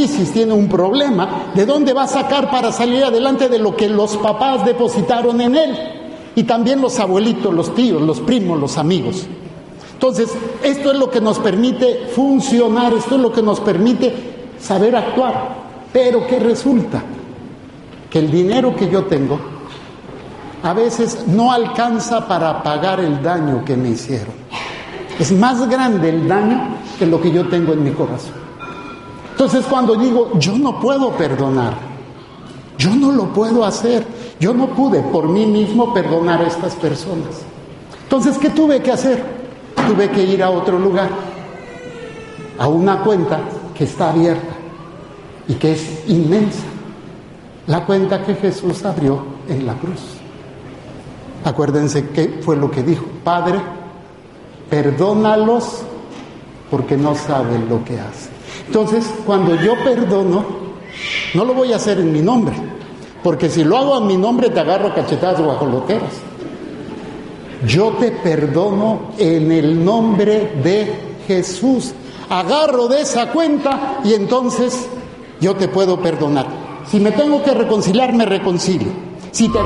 crisis, tiene un problema, ¿de dónde va a sacar para salir adelante de lo que los papás depositaron en él? Y también los abuelitos, los tíos, los primos, los amigos. Entonces, esto es lo que nos permite funcionar, esto es lo que nos permite saber actuar. Pero ¿qué resulta? Que el dinero que yo tengo a veces no alcanza para pagar el daño que me hicieron. Es más grande el daño que lo que yo tengo en mi corazón. Entonces, cuando digo, yo no puedo perdonar, yo no lo puedo hacer, yo no pude por mí mismo perdonar a estas personas. Entonces, ¿qué tuve que hacer? Tuve que ir a otro lugar, a una cuenta que está abierta y que es inmensa. La cuenta que Jesús abrió en la cruz. Acuérdense qué fue lo que dijo: Padre, perdónalos porque no saben lo que hacen. Entonces, cuando yo perdono, no lo voy a hacer en mi nombre, porque si lo hago en mi nombre te agarro a cachetadas guajoloteras. Yo te perdono en el nombre de Jesús. Agarro de esa cuenta y entonces yo te puedo perdonar. Si me tengo que reconciliar, me reconcilio. Si te